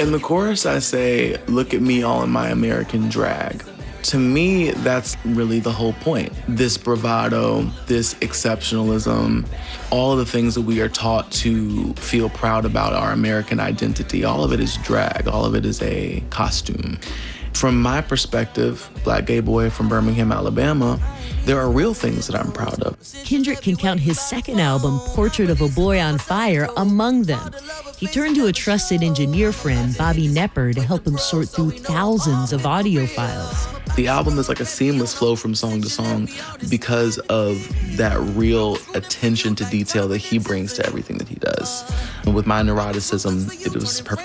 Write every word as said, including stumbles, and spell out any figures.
In the chorus, I say, look at me all in my American drag. To me, that's really the whole point. This bravado, this exceptionalism, all of the things that we are taught to feel proud about our American identity, all of it is drag, all of it is a costume. From my perspective, black gay boy from Birmingham, Alabama, there are real things that I'm proud of. Kendrick can count his second album, Portrait of a Boy on Fire, among them. He turned to a trusted engineer friend, Bobby Nepper, to help him sort through thousands of audio files. The album is like a seamless flow from song to song because of that real attention to detail that he brings to everything that he does. And with my neuroticism, it was perfect.